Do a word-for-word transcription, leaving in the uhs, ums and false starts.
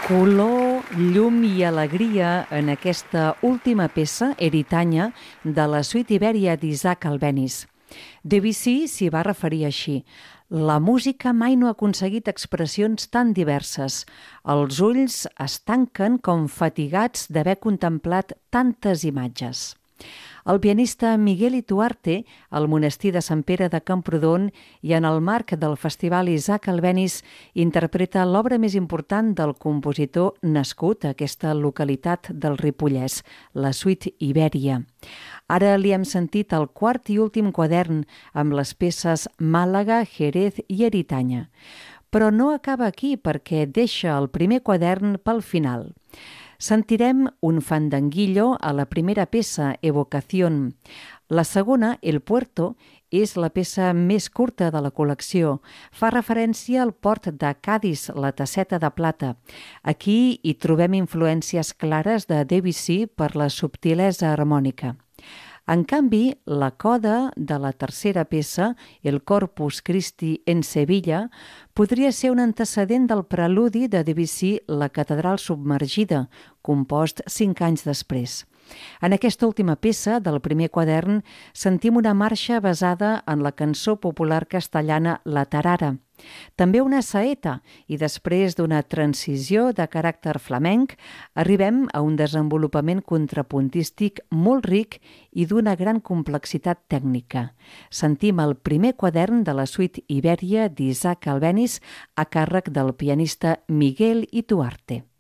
Color, llum i alegria en aquesta última peça, Eritanya, de la suite Ibèria d'Isaac Albéniz. Debussy s'hi va referir així: la música mai no ha aconseguit expressions tan diverses. Els ulls es tanquen com fatigats d'haver contemplat tantes imatges. El pianista Miguel Ituarte, al monestir de Sant Pere de Camprodon i en el marc del festival Isaac Albéniz, interpreta l'obra més important del compositor nascut a aquesta localitat del Ripollès, la suite Ibèria. Ara li hem sentit el quart i últim quadern amb les peces Màlaga, Jerez i Eritanya. Però no acaba aquí perquè deixa el primer quadern pel final. Sentirem un fandanguillo a la primera peça, Evocación. La segona, El Puerto, és la peça més curta de la col·lecció. Fa referència al port de Cadis, la tasseta de plata. Aquí hi trobem influències clares de Debussy per la subtilesa harmònica. En canvi, la coda de la tercera peça, El Corpus Christi en Sevilla, podria ser un antecedent del preludi de Debussy, La catedral submergida, compost cinc anys després. En aquesta última peça del primer quadern sentim una marxa basada en la cançó popular castellana La Tarara, també una saeta, i després d'una transició de caràcter flamenc arribem a un desenvolupament contrapuntístic molt ric i d'una gran complexitat tècnica. Sentim el primer quadern de la suite Ibèria d'Isaac Albéniz a càrrec del pianista Miguel Ituarte.